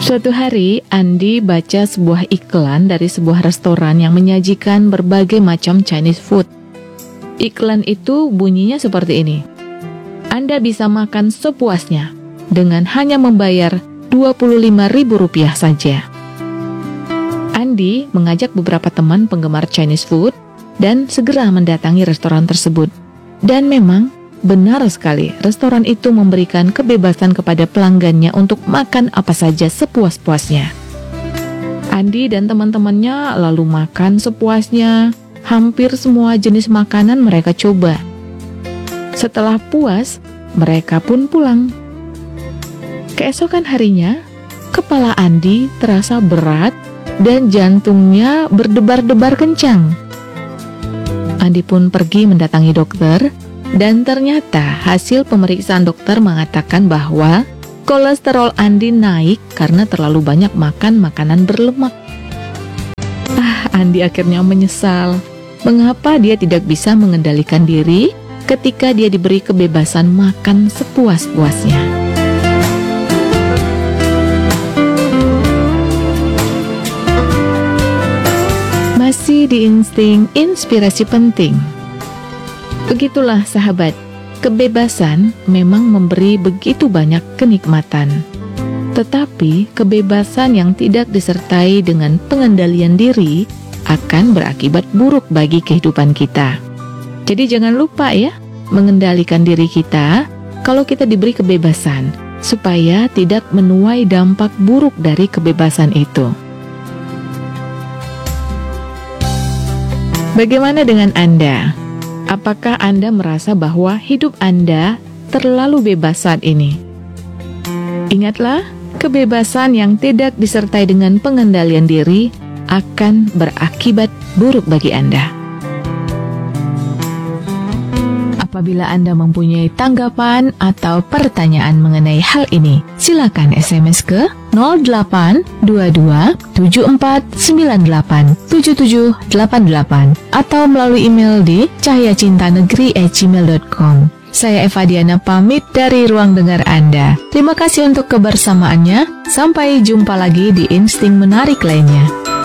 Suatu hari, Andi baca sebuah iklan dari sebuah restoran yang menyajikan berbagai macam Chinese food. Iklan itu bunyinya seperti ini. Anda bisa makan sepuasnya dengan hanya membayar Rp25.000 saja. Andi mengajak beberapa teman penggemar Chinese food dan segera mendatangi restoran tersebut. Dan memang benar sekali, restoran itu memberikan kebebasan kepada pelanggannya untuk makan apa saja sepuas-puasnya. Andi dan teman-temannya lalu makan sepuasnya. Hampir semua jenis makanan mereka coba. Setelah puas, mereka pun pulang. Keesokan harinya, kepala Andi terasa berat dan jantungnya berdebar-debar kencang. Andi pun pergi mendatangi dokter. Dan ternyata hasil pemeriksaan dokter mengatakan bahwa kolesterol Andi naik karena terlalu banyak makan makanan berlemak. Andi akhirnya menyesal. Mengapa dia tidak bisa mengendalikan diri ketika dia diberi kebebasan makan sepuas-puasnya? Masih di insting inspirasi penting. Begitulah sahabat, kebebasan memang memberi begitu banyak kenikmatan. Tetapi kebebasan yang tidak disertai dengan pengendalian diri akan berakibat buruk bagi kehidupan kita. Jadi jangan lupa ya, mengendalikan diri kita kalau kita diberi kebebasan, supaya tidak menuai dampak buruk dari kebebasan itu. Bagaimana dengan Anda? Apakah Anda merasa bahwa hidup Anda terlalu bebas saat ini? Ingatlah, kebebasan yang tidak disertai dengan pengendalian diri akan berakibat buruk bagi Anda. Apabila Anda mempunyai tanggapan atau pertanyaan mengenai hal ini, silakan SMS ke 0822-7498-7788 atau melalui email di cahayacintanegeri@gmail.com. Saya Eva Diana pamit dari ruang dengar Anda. Terima kasih untuk kebersamaannya. Sampai jumpa lagi di insting menarik lainnya.